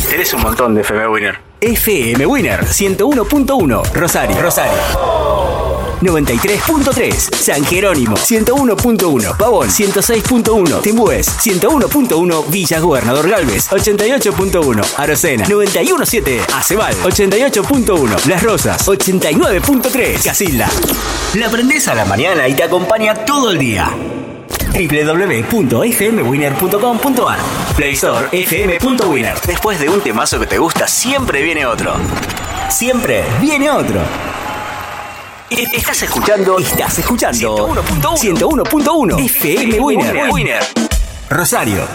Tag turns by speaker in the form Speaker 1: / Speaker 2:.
Speaker 1: Tenés un montón de FM Winner.
Speaker 2: FM Winner 101.1 Rosario. 93.3 San Jerónimo, 101.1 Pavón, 106.1 Timbués, 101.1 Villa Gobernador Galvez, 88.1 Arocena, 91.7 Acebal, 88.1 Las Rosas, 89.3 Casilda. La prendés a la mañana y te acompaña todo el día. www.fmwinner.com.ar Play Store FM.winner. Después de un temazo que te gusta, siempre viene otro. Siempre viene otro. Estás escuchando 101.1 FM Winner. Rosario.